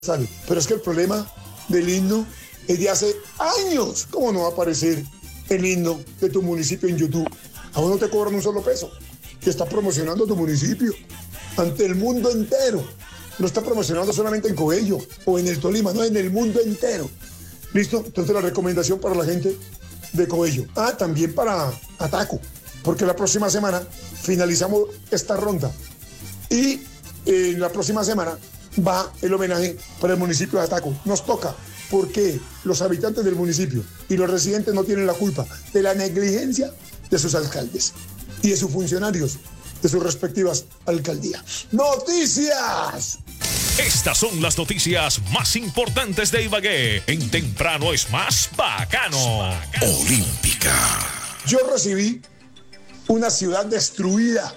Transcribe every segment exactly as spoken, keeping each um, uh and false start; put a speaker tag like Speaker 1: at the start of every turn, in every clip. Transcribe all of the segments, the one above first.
Speaker 1: sale. Pero es que el problema del himno es de hace años. ¿Cómo no va a aparecer el himno de tu municipio en YouTube? Aún no te cobran un solo peso. Que está promocionando tu municipio ante el mundo entero. No está promocionando solamente en Coello o en el Tolima, no, en el mundo entero. ¿Listo? Entonces la recomendación para la gente de Coello. Ah, también para Ataco, porque la próxima semana finalizamos esta ronda. Y eh, la próxima semana va el homenaje para el municipio de Ataco. Nos toca, porque los habitantes del municipio y los residentes no tienen la culpa de la negligencia de sus alcaldes y de sus funcionarios de sus respectivas alcaldías. ¡Noticias!
Speaker 2: Estas son las noticias más importantes de Ibagué. En Temprano es más bacano. Olímpica.
Speaker 1: Yo recibí una ciudad destruida,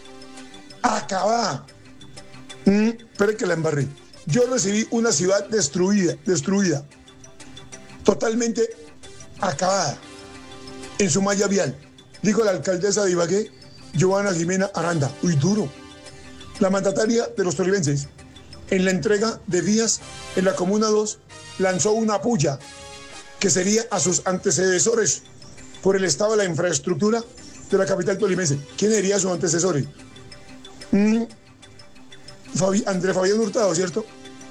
Speaker 1: acabada. Mm, espere que la embarré. Yo recibí una ciudad destruida, destruida, totalmente acabada en su malla vial. Dijo la alcaldesa de Ibagué, Joana Jimena Aranda. Uy, duro. La mandataria de los tolimenses, en la entrega de vías en la Comuna dos, lanzó una puya que sería a sus antecesores por el estado de la infraestructura de la capital tolimense. ¿Quién sería sus antecesores? Mm, Fabi, Andrés Fabián Hurtado, ¿cierto?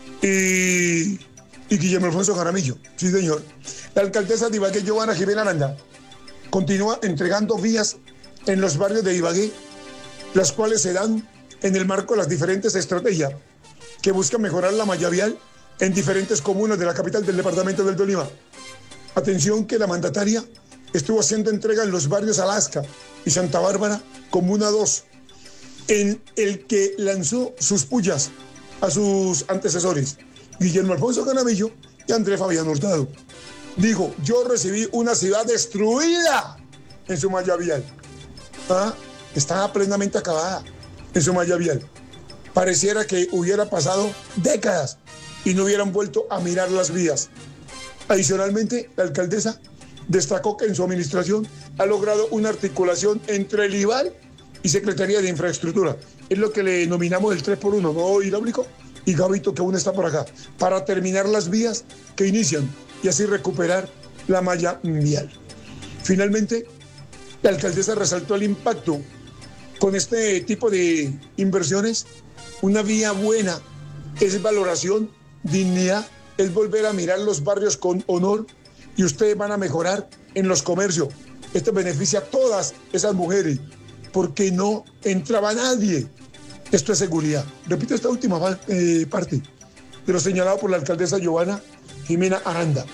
Speaker 1: Y, y Guillermo Alfonso Jaramillo. Sí, señor. La alcaldesa de Ibagué, Joana Jimena Aranda, continúa entregando vías en los barrios de Ibagué, las cuales se dan en el marco de las diferentes estrategias que buscan mejorar la malla vial en diferentes comunas de la capital del departamento del Tolima. Atención que la mandataria estuvo haciendo entrega en los barrios Alaska y Santa Bárbara, Comuna dos, en el que lanzó sus pullas a sus antecesores, Guillermo Alfonso Jaramillo y Andrés Fabián Hurtado. Dijo, yo recibí una ciudad destruida en su malla vial. Ah, estaba plenamente acabada en su malla vial. Pareciera que hubiera pasado décadas y no hubieran vuelto a mirar las vías. Adicionalmente, la alcaldesa destacó que en su administración ha logrado una articulación entre el IVAL y Secretaría de Infraestructura. Es lo que le denominamos el tres por uno, ¿no, Hidráulico? Y Gabito, que aún está por acá, para terminar las vías que inician y así recuperar la malla vial. Finalmente, la alcaldesa resaltó el impacto con este tipo de inversiones. Una vía buena es valoración, dignidad, es volver a mirar los barrios con honor y ustedes van a mejorar en los comercios. Esto beneficia a todas esas mujeres porque no entraba nadie. Esto es seguridad. Repito esta última eh, parte de lo señalado por la alcaldesa Joana Jimena Aranda.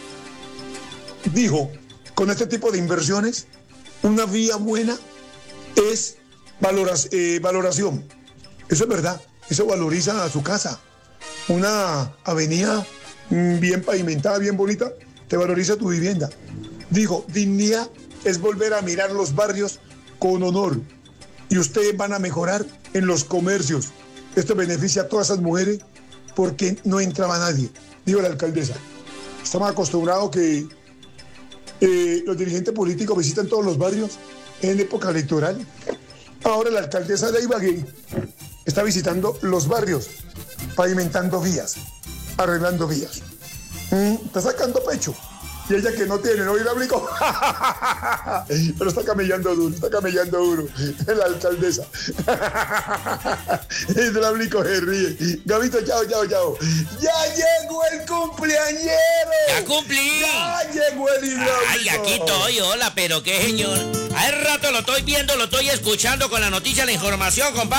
Speaker 1: Dijo, con este tipo de inversiones, una vía buena es valoras, eh, valoración. Eso es verdad. Eso valoriza a su casa. Una avenida bien pavimentada, bien bonita, te valoriza tu vivienda. Digo, dignidad es volver a mirar los barrios con honor. Y ustedes van a mejorar en los comercios. Esto beneficia a todas esas mujeres porque no entraba nadie. Digo la alcaldesa. Estamos acostumbrados que eh, los dirigentes políticos visitan todos los barrios en época electoral. Ahora la alcaldesa de Ibagué está visitando los barrios, pavimentando vías, arreglando vías. Mm, está sacando pecho. Y ella que no tiene, ¿no, Hidráulico? Pero está camellando duro, está camellando duro. La alcaldesa. Hidráulico se ríe. Gabito, chao, chao, chao. ¡Ya llegó el cumpleañero!
Speaker 3: ¡Ya cumplí!
Speaker 1: ¡Ya llegó el Hidráulico!
Speaker 3: Ay, aquí estoy, hola, pero qué señor. Hace rato lo estoy viendo, lo estoy escuchando con la noticia, la información, compadre.